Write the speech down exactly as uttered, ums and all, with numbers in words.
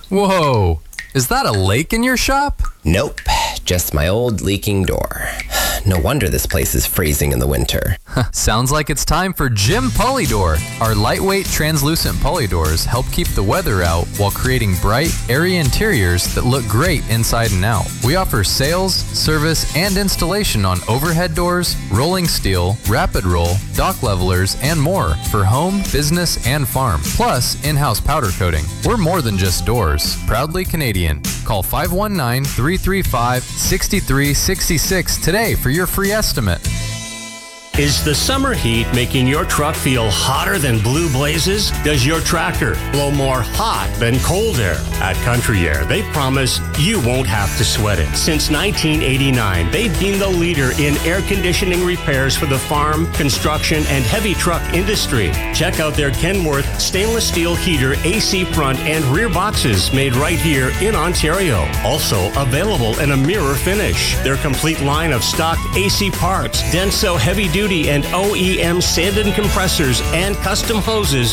Whoa, is that a lake in your shop? Nope, just my old leaking door. No wonder this place is freezing in the winter. Sounds like it's time for Jim Polydor. Our lightweight, translucent polydors help keep the weather out while creating bright, airy interiors that look great inside and out. We offer sales, service, and installation on overhead doors, rolling steel, rapid roll, dock levelers, and more for home, business, and farm. Plus, in-house powder coating. We're more than just doors. Proudly Canadian. Call five one nine, three three five, six three six six today for your free estimate. Is the summer heat making your truck feel hotter than blue blazes? Does your tractor blow more hot than cold air? At Country Air, they promise you won't have to sweat it. Since nineteen eighty-nine, they've been the leader in air conditioning repairs for the farm, construction, and heavy truck industry. Check out their Kenworth stainless steel heater, A C front, and rear boxes made right here in Ontario. Also available in a mirror finish. Their complete line of stock A C parts, Denso heavy duty and O E M sanded compressors, and custom hoses